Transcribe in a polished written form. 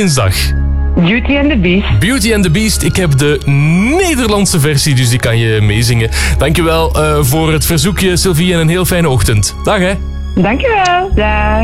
lievelingsdinsdag? Beauty and the Beast. Beauty and the Beast. Ik heb de Nederlandse versie, dus die kan je meezingen. Dankjewel voor het verzoekje, Sylvie, en een heel fijne ochtend. Dag, hè. Dankjewel. Dag.